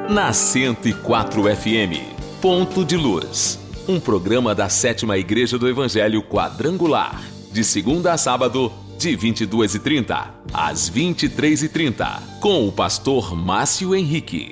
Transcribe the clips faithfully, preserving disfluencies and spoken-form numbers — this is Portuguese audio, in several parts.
na cento e quatro F M. Ponto de Luz. Um programa da Sétima Igreja do Evangelho Quadrangular. De segunda a sábado, de vinte e duas e trinta às vinte e três e trinta. Com o pastor Márcio Henrique.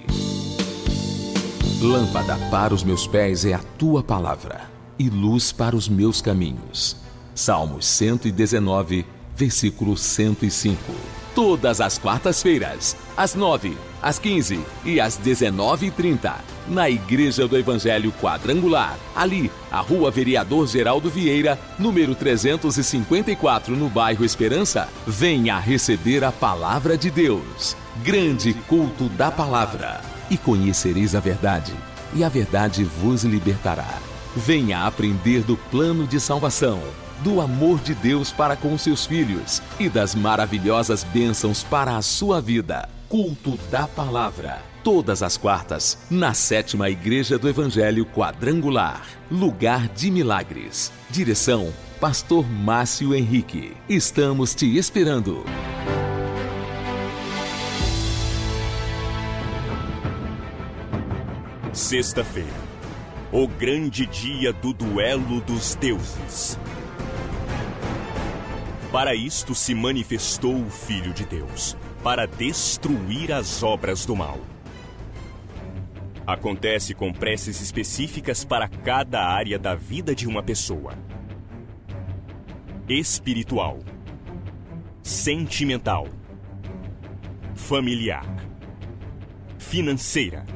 Lâmpada para os meus pés é a tua palavra e luz para os meus caminhos. Salmos cento e dezenove, versículo cento e cinco. Todas as quartas-feiras, às nove, às quinze e às dezenove e trinta, na Igreja do Evangelho Quadrangular, ali, a Rua Vereador Geraldo Vieira, número trezentos e cinquenta e quatro, no bairro Esperança. Venha receber a Palavra de Deus. Grande culto da Palavra. E conhecereis a verdade, e a verdade vos libertará. Venha aprender do plano de salvação, do amor de Deus para com seus filhos e das maravilhosas bênçãos para a sua vida. Culto da Palavra. Todas as quartas, na Sétima Igreja do Evangelho Quadrangular. Lugar de milagres. Direção, pastor Márcio Henrique. Estamos te esperando. Sexta-feira. O grande dia do duelo dos deuses. Para isto se manifestou o Filho de Deus, para destruir as obras do mal. Acontece com preces específicas para cada área da vida de uma pessoa: espiritual, sentimental, familiar, financeira,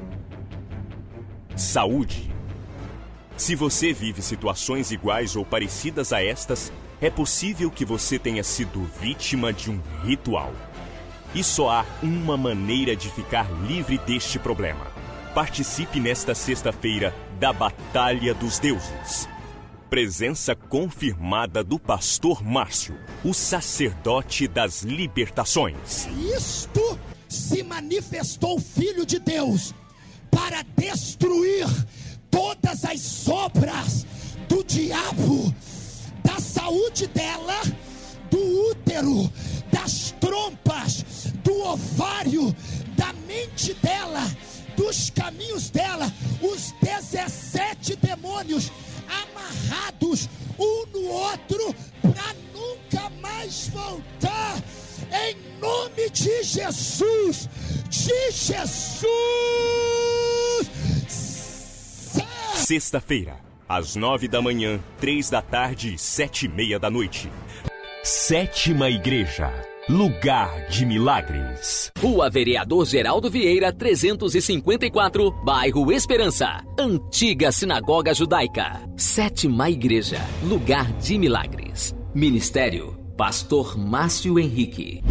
saúde. Se você vive situações iguais ou parecidas a estas, é possível que você tenha sido vítima de um ritual. E só há uma maneira de ficar livre deste problema. Participe nesta sexta-feira da Batalha dos Deuses. Presença confirmada do pastor Márcio, o sacerdote das libertações. Isto se manifestou o Filho de Deus para destruir todas as obras do diabo, da saúde dela, do útero, das trompas, do ovário, da mente dela, dos caminhos dela, os dezessete demônios amarrados um no outro para nunca mais voltar, em nome de Jesus, de Jesus. Sexta-feira, às nove da manhã, três da tarde e sete e meia da noite. Sétima Igreja, lugar de milagres. Rua Vereador Geraldo Vieira, trezentos e cinquenta e quatro, bairro Esperança. Antiga Sinagoga Judaica. Sétima Igreja, lugar de milagres. Ministério, pastor Márcio Henrique.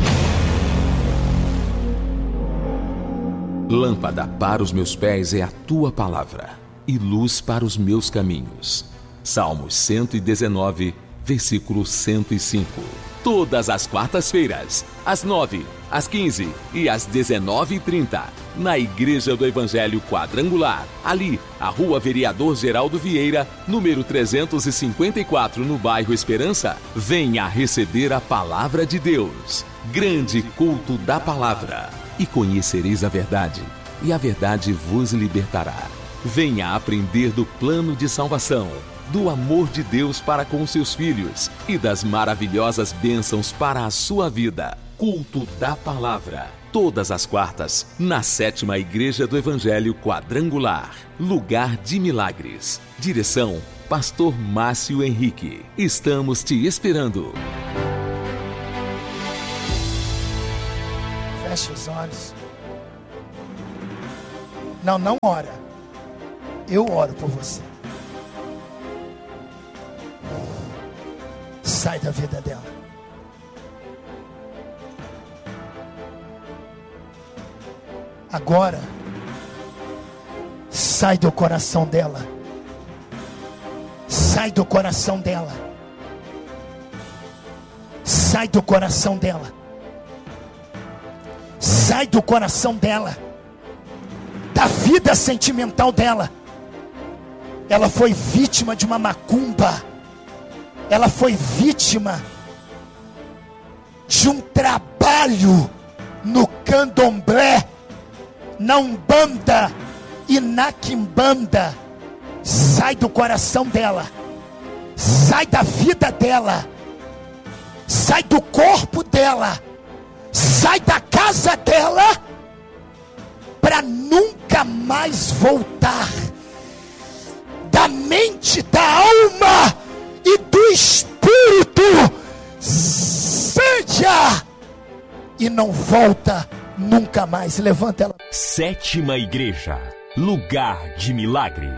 Lâmpada para os meus pés é a tua palavra e luz para os meus caminhos. Salmos cento e dezenove, versículo cento e cinco. Todas as quartas-feiras, às nove, às quinze e às dezenove e trinta, na Igreja do Evangelho Quadrangular, ali, a Rua Vereador Geraldo Vieira, número trezentos e cinquenta e quatro, no bairro Esperança. Venha receber a Palavra de Deus. Grande culto da Palavra. E conhecereis a verdade, e a verdade vos libertará. Venha aprender do plano de salvação, do amor de Deus para com seus filhos e das maravilhosas bênçãos para a sua vida. Culto da Palavra. Todas as quartas, na Sétima Igreja do Evangelho Quadrangular. Lugar de milagres. Direção, pastor Márcio Henrique. Estamos te esperando. Feche os olhos. Não, não ora. Eu oro por você. Sai da vida dela. Agora, sai do coração dela. Sai do coração dela. Sai do coração dela. Sai do coração dela. Da vida sentimental dela. Ela foi vítima de uma macumba. Ela foi vítima de um trabalho no candomblé. na Umbanda e na Quimbanda, sai do coração dela, sai da vida dela, sai do corpo dela, sai da casa dela, para nunca mais voltar. Da mente, da alma e do espírito, seja, e não volta nunca mais. Levanta ela. Sétima Igreja, lugar de milagres.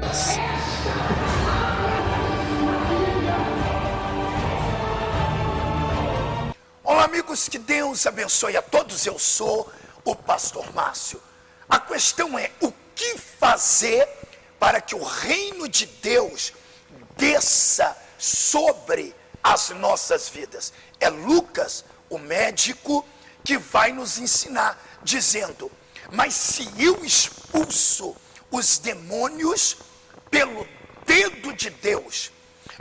Olá, amigos, que Deus abençoe a todos. Eu sou o pastor Márcio. A questão é: o que fazer para que o reino de Deus desça sobre as nossas vidas? É Lucas, o médico, que vai nos ensinar, dizendo: mas se eu expulso os demônios pelo dedo de Deus,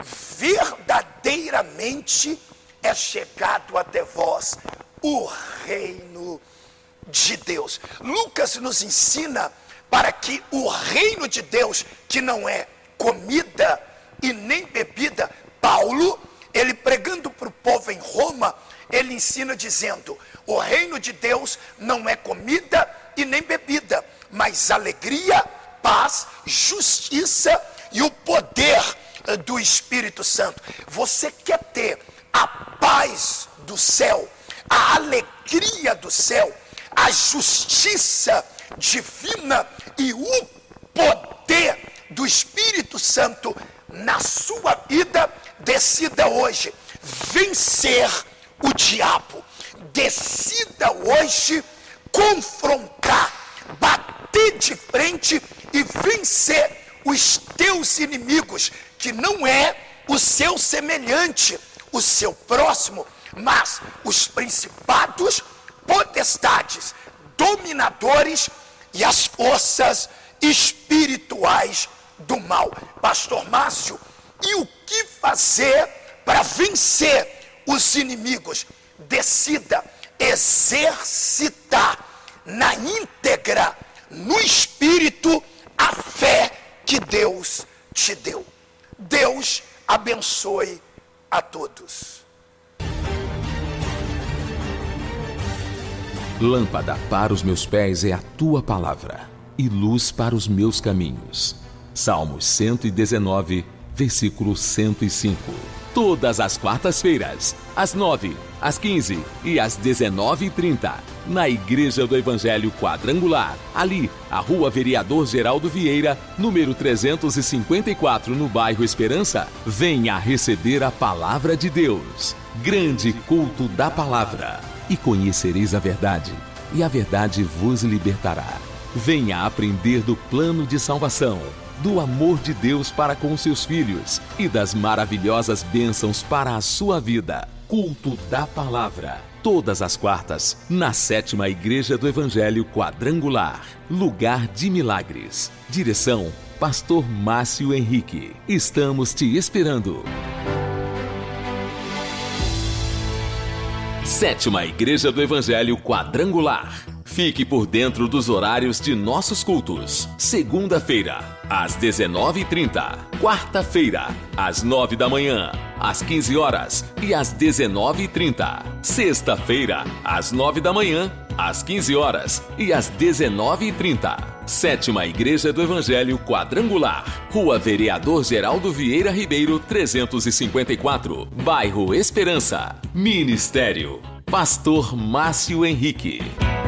verdadeiramente é chegado até vós o reino de Deus. Lucas nos ensina para que o reino de Deus, que não é comida e nem bebida. Paulo, ele pregando para o povo em Roma, ele ensina dizendo: o reino de Deus não é comida e nem bebida, mas alegria, paz, justiça e o poder do Espírito Santo. Você quer ter a paz do céu, a alegria do céu, a justiça divina e o poder do Espírito Santo na sua vida? Decida hoje vencer o diabo. Decida hoje confrontar, bater de frente e vencer os teus inimigos, que não é o seu semelhante, o seu próximo, mas os principados, potestades, dominadores e as forças espirituais do mal. Pastor Márcio, e o que fazer para vencer os inimigos? Decida exercitar na íntegra, no espírito, a fé que Deus te deu. Deus abençoe a todos. Lâmpada para os meus pés é a tua palavra, e luz para os meus caminhos. Salmos cento e dezenove, versículo cento e cinco. Todas as quartas-feiras, às nove, às quinze e às dezenove e trinta, na Igreja do Evangelho Quadrangular, ali, a Rua Vereador Geraldo Vieira, número trezentos e cinquenta e quatro, no bairro Esperança. Venha receber a palavra de Deus. Grande culto da palavra. E conhecereis a verdade, e a verdade vos libertará. Venha aprender do plano de salvação, do amor de Deus para com seus filhos e das maravilhosas bênçãos para a sua vida. Culto da Palavra, todas as quartas, na Sétima Igreja do Evangelho Quadrangular, lugar de milagres. Direção, Pastor Márcio Henrique. Estamos te esperando. Sétima Igreja do Evangelho Quadrangular. Fique por dentro dos horários de nossos cultos. Segunda-feira, às dezenove e trinta. Quarta-feira, às nove da manhã, às quinze horas e às dezenove e trinta. Sexta-feira, às nove da manhã, às quinze horas e às dezenove e trinta. Sétima Igreja do Evangelho Quadrangular. Rua Vereador Geraldo Vieira Ribeiro, trezentos e cinquenta e quatro. Bairro Esperança. Ministério, Pastor Márcio Henrique.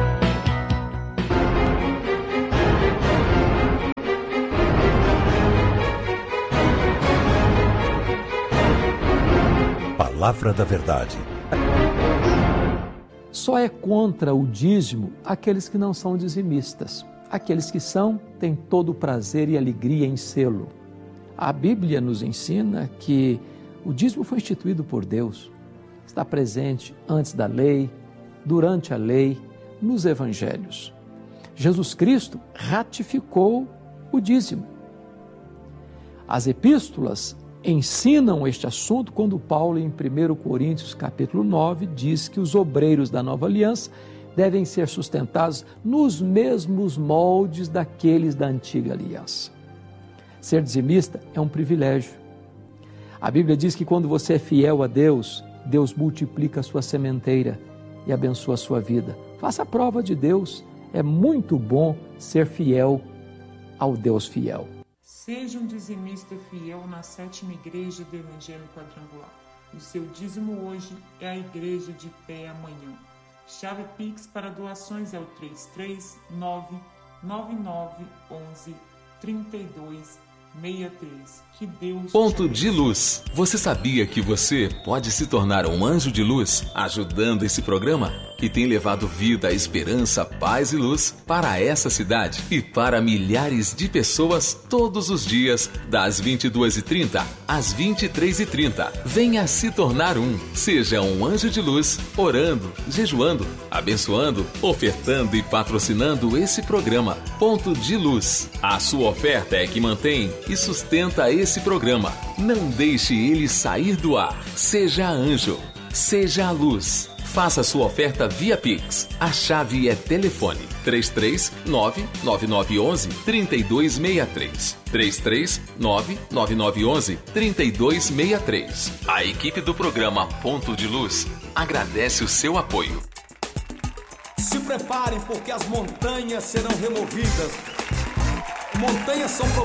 Palavra da Verdade. Só é contra o dízimo aqueles que não são dizimistas. Aqueles que são, têm todo o prazer e alegria em sê-lo. A Bíblia nos ensina que o dízimo foi instituído por Deus. Está presente antes da lei, durante a lei, nos evangelhos. Jesus Cristo ratificou o dízimo. As epístolas ensinam este assunto quando Paulo, em primeiro Coríntios capítulo nove, diz que os obreiros da nova aliança devem ser sustentados nos mesmos moldes daqueles da antiga aliança. Ser dizimista é um privilégio. A Bíblia diz que quando você é fiel a Deus, Deus multiplica a sua sementeira e abençoa a sua vida. Faça a prova de Deus. É muito bom ser fiel ao Deus fiel. Seja um dizimista fiel na sétima igreja do Evangelho Quadrangular. O seu dízimo hoje é a igreja de pé amanhã. Chave Pix para doações é o três três nove nove nove um um três dois seis três. Que Deus Ponto de luz. Você sabia que você pode se tornar um anjo de luz ajudando esse programa que tem levado vida, esperança, paz e luz para essa cidade e para milhares de pessoas todos os dias, das vinte e duas e trinta às vinte e três e trinta. Venha se tornar um. Seja um anjo de luz, orando, jejuando, abençoando, ofertando e patrocinando esse programa. Ponto de luz. A sua oferta é que mantém e sustenta esse programa. Não deixe ele sair do ar. Seja anjo. Seja a luz. Faça sua oferta via Pix. A chave é telefone três três nove nove nove um um três dois seis três. três três nove nove nove um um três dois seis três. A equipe do programa Ponto de Luz agradece o seu apoio. Se preparem porque as montanhas serão removidas. Montanhas são